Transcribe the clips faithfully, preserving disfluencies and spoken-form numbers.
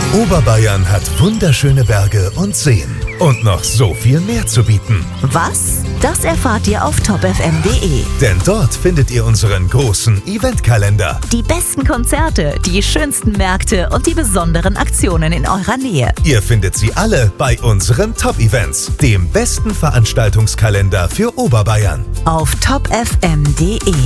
Oberbayern hat wunderschöne Berge und Seen und noch so viel mehr zu bieten. Was? Das erfahrt ihr auf top f m punkt d e. Denn dort findet ihr unseren großen Eventkalender. Die besten Konzerte, die schönsten Märkte und die besonderen Aktionen in eurer Nähe. Ihr findet sie alle bei unseren Top-Events, dem besten Veranstaltungskalender für Oberbayern. Auf top f m punkt d e.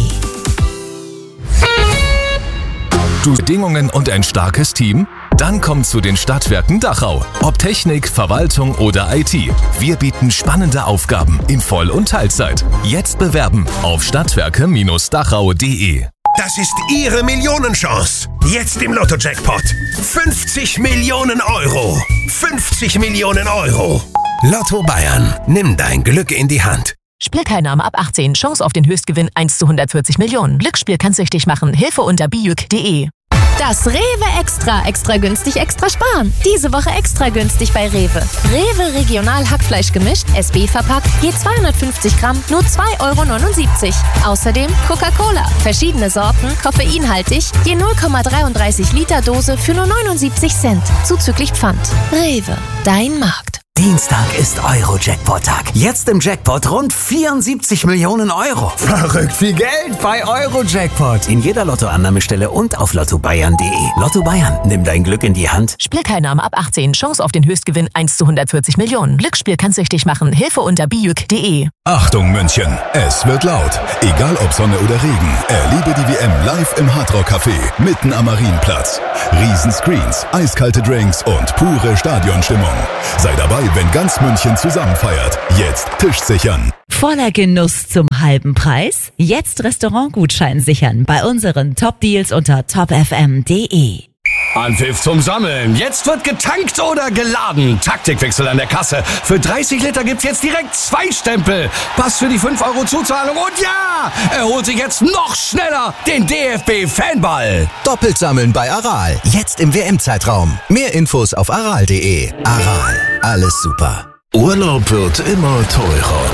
Du Bedingungen und ein starkes Team? Dann komm zu den Stadtwerken Dachau. Ob Technik, Verwaltung oder I T. Wir bieten spannende Aufgaben in Voll- und Teilzeit. Jetzt bewerben auf stadtwerke Dachau punkt d e. Das ist Ihre Millionenchance. Jetzt im Lotto-Jackpot. fünfzig Millionen Euro. fünfzig Millionen Euro. Lotto Bayern. Nimm dein Glück in die Hand. Spielteilnahme ab achtzehn. Chance auf den Höchstgewinn eins zu hundertvierzig Millionen. Glücksspiel kann süchtig machen. Hilfe unter bijuk punkt d e. Das Rewe Extra. Extra günstig, extra sparen. Diese Woche extra günstig bei Rewe. Rewe Regional Hackfleisch gemischt, S B verpackt, je zweihundertfünfzig Gramm, nur zwei Euro neunundsiebzig. Außerdem Coca-Cola. Verschiedene Sorten, koffeinhaltig, je null Komma dreiunddreißig Liter Dose für nur neunundsiebzig Cent. Zuzüglich Pfand. Rewe, dein Markt. Dienstag ist Euro-Jackpot-Tag. Jetzt im Jackpot rund vierundsiebzig Millionen Euro. Verrückt viel Geld bei Euro-Jackpot. In jeder Lottoannahmestelle und auf lotto bayern punkt d e. Lotto Bayern, nimm dein Glück in die Hand. Spielteilnahme ab achtzehn. Chance auf den Höchstgewinn eins zu hundertvierzig Millionen. Glücksspiel kann süchtig machen. Hilfe unter bijuk punkt d e. Achtung München, es wird laut. Egal ob Sonne oder Regen, erlebe die W M live im Hardrock Café mitten am Marienplatz. Riesenscreens, eiskalte Drinks und pure Stadionstimmung. Sei dabei, wenn ganz München zusammen feiert. Jetzt Tisch sichern. Voller Genuss zum halben Preis? Jetzt Restaurantgutschein sichern bei unseren Top-Deals unter top f m punkt d e. Anpfiff zum Sammeln. Jetzt wird getankt oder geladen. Taktikwechsel an der Kasse. Für dreißig Liter gibt's jetzt direkt zwei Stempel. Pass für die fünf Euro Zuzahlung. Und ja, er holt sich jetzt noch schneller den D F B-Fanball. Doppelt sammeln bei Aral. Jetzt im W M-Zeitraum. Mehr Infos auf aral punkt d e. Aral. Alles super. Urlaub wird immer teurer.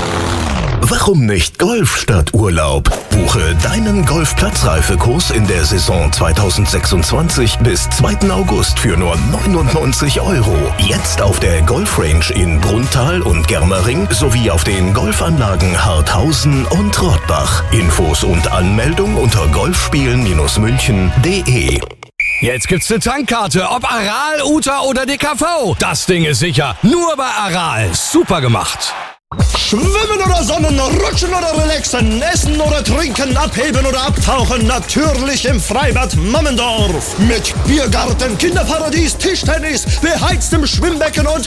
Warum nicht Golf statt Urlaub? Buche deinen Golfplatzreifekurs in der Saison zweitausendsechsundzwanzig bis zweiten August für nur neunundneunzig Euro. Jetzt auf der Golfrange in Brunnthal und Germering sowie auf den Golfanlagen Harthausen und Rottbach. Infos und Anmeldung unter golfspielen-münchen punkt d e. Jetzt gibt's eine Tankkarte, ob Aral, U T A oder D K V. Das Ding ist sicher. Nur bei Aral. Super gemacht. Schwimmen oder sonnen, rutschen oder relaxen, essen oder trinken, abheben oder abtauchen, natürlich im Freibad Mammendorf. Mit Biergarten, Kinderparadies, Tischtennis, beheiztem Schwimmbecken und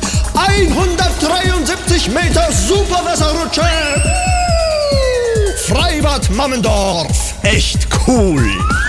hundertdreiundsiebzig Meter Superwasserrutsche. Freibad Mammendorf. Echt cool.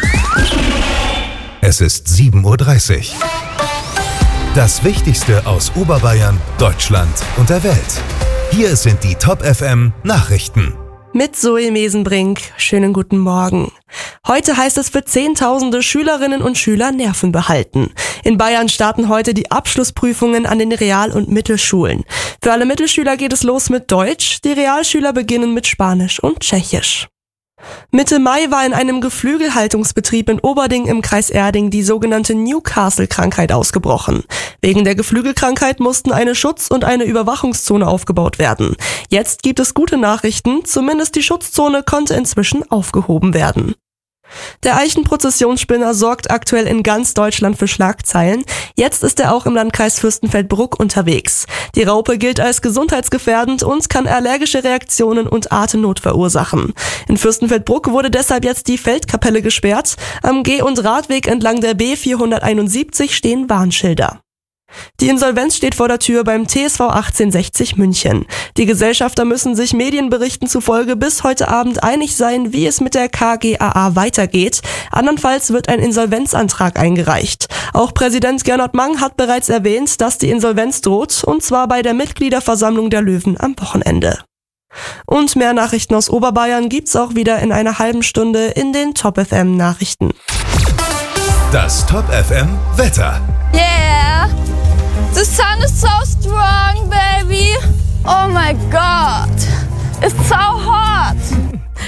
Es ist sieben Uhr dreißig. Das Wichtigste aus Oberbayern, Deutschland und der Welt. Hier sind die Top F M Nachrichten. Mit Zoe Mesenbrink. Schönen guten Morgen. Heute heißt es für Zehntausende Schülerinnen und Schüler Nerven behalten. In Bayern starten heute die Abschlussprüfungen an den Real- und Mittelschulen. Für alle Mittelschüler geht es los mit Deutsch, die Realschüler beginnen mit Spanisch und Tschechisch. Mitte Mai war in einem Geflügelhaltungsbetrieb in Oberding im Kreis Erding die sogenannte Newcastle-Krankheit ausgebrochen. Wegen der Geflügelkrankheit mussten eine Schutz- und eine Überwachungszone aufgebaut werden. Jetzt gibt es gute Nachrichten, zumindest die Schutzzone konnte inzwischen aufgehoben werden. Der Eichenprozessionsspinner sorgt aktuell in ganz Deutschland für Schlagzeilen. Jetzt ist er auch im Landkreis Fürstenfeldbruck unterwegs. Die Raupe gilt als gesundheitsgefährdend und kann allergische Reaktionen und Atemnot verursachen. In Fürstenfeldbruck wurde deshalb jetzt die Feldkapelle gesperrt. Am Geh- und Radweg entlang der B vierhunderteinundsiebzig stehen Warnschilder. Die Insolvenz steht vor der Tür beim T S V achtzehnhundertsechzig München. Die Gesellschafter müssen sich Medienberichten zufolge bis heute Abend einig sein, wie es mit der K G A A weitergeht. Andernfalls wird ein Insolvenzantrag eingereicht. Auch Präsident Gernot Mang hat bereits erwähnt, dass die Insolvenz droht, und zwar bei der Mitgliederversammlung der Löwen am Wochenende. Und mehr Nachrichten aus Oberbayern gibt's auch wieder in einer halben Stunde in den Top F M Nachrichten. Das Top F M Wetter. Yeah! The sun is so strong, baby! Oh my god! It's so hot!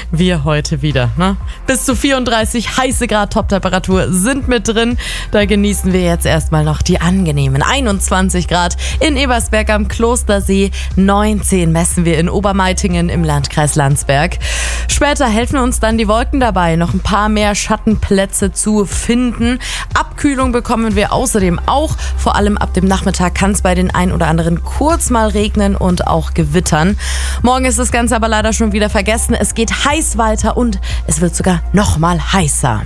wir heute wieder. Ne? Bis zu vierunddreißig heiße Grad Toptemperatur sind mit drin. Da genießen wir jetzt erstmal noch die angenehmen einundzwanzig Grad in Ebersberg am Klostersee. neunzehn messen wir in Obermeitingen im Landkreis Landsberg. Später helfen uns dann die Wolken dabei, noch ein paar mehr Schattenplätze zu finden. Abkühlung bekommen wir außerdem auch. Vor allem ab dem Nachmittag kann es bei den ein oder anderen kurz mal regnen und auch gewittern. Morgen ist das Ganze aber leider schon wieder vergessen. Es geht heiß weiter und es wird sogar noch mal heißer.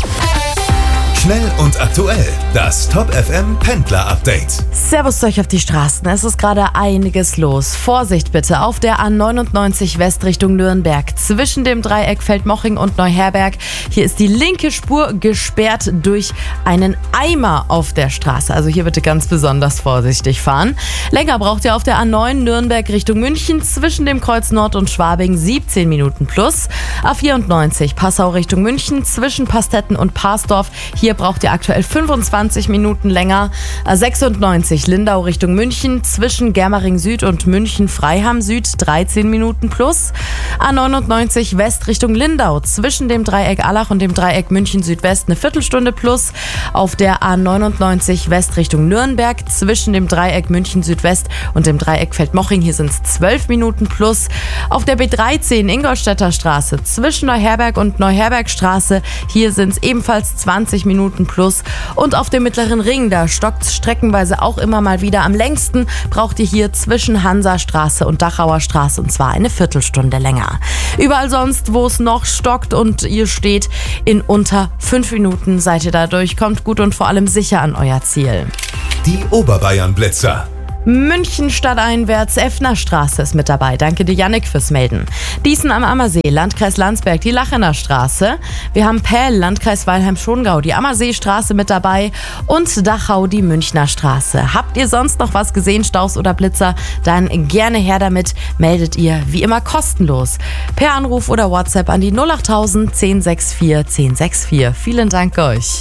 Schnell und aktuell, das Top F M Pendler Update. Servus euch auf die Straßen, es ist gerade einiges los. Vorsicht bitte auf der A neunundneunzig West Richtung Nürnberg. Zwischen dem Dreieck Feldmoching und Neuherberg. Hier ist die linke Spur gesperrt durch einen Eimer auf der Straße. Also hier bitte ganz besonders vorsichtig fahren. Länger braucht ihr auf der A neun Nürnberg Richtung München. Zwischen dem Kreuz Nord und Schwabing siebzehn Minuten plus. A vierundneunzig Passau Richtung München. Zwischen Pastetten und Parsdorf. Hier braucht ihr aktuell fünfundzwanzig Minuten länger. A sechsundneunzig Lindau Richtung München, zwischen Germering Süd und München Freiham Süd dreizehn Minuten plus. A neunundneunzig West Richtung Lindau, zwischen dem Dreieck Allach und dem Dreieck München Südwest eine Viertelstunde plus. Auf der A neunundneunzig West Richtung Nürnberg, zwischen dem Dreieck München Südwest und dem Dreieck Feldmoching, hier sind es zwölf Minuten plus. Auf der B dreizehn Ingolstädter Straße, zwischen Neuherberg und Neuherbergstraße, hier sind es ebenfalls zwanzig Minuten plus. Und auf dem Mittleren Ring, da stockt es streckenweise auch immer mal wieder. Am längsten braucht ihr hier zwischen Hansastraße und Dachauer Straße, und zwar eine Viertelstunde länger. Überall sonst, wo es noch stockt und ihr steht, in unter fünf Minuten seid ihr dadurch, kommt gut und vor allem sicher an euer Ziel. Die Oberbayern-Blitzer. München stadteinwärts, Effnerstraße ist mit dabei. Danke dir, Jannik, fürs Melden. Diesen am Ammersee, Landkreis Landsberg, die Lachener Straße. Wir haben Pähl, Landkreis Weilheim-Schongau, die Ammerseestraße mit dabei. Und Dachau, die Münchner Straße. Habt ihr sonst noch was gesehen, Staus oder Blitzer? Dann gerne her damit. Meldet ihr wie immer kostenlos. Per Anruf oder WhatsApp an die null achttausend zehn sechs vier zehn sechs vier. Vielen Dank euch.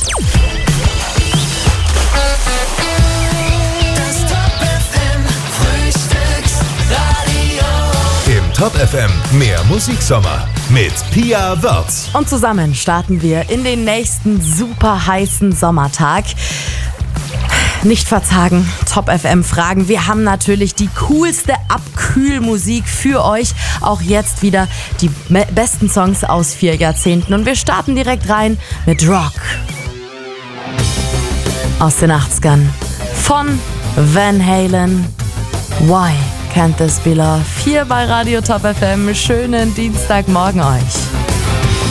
Top F M, mehr Musiksommer mit Pia Wörz. Und zusammen starten wir in den nächsten super heißen Sommertag. Nicht verzagen, Top F M fragen. Wir haben natürlich die coolste Abkühlmusik für euch. Auch jetzt wieder die me- besten Songs aus vier Jahrzehnten. Und wir starten direkt rein mit Rock. Aus den achtzigern. Von Van Halen. Why Can't This Be Love? Hier bei Radio Top F M. Schönen Dienstagmorgen euch.